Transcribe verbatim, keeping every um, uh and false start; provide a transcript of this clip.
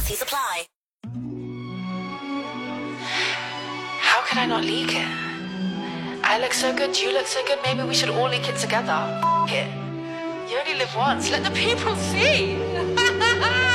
T apply. How can I not leak it? I look so good, you look so good, maybe we should all leak it together. F it. You only live once, let the people see.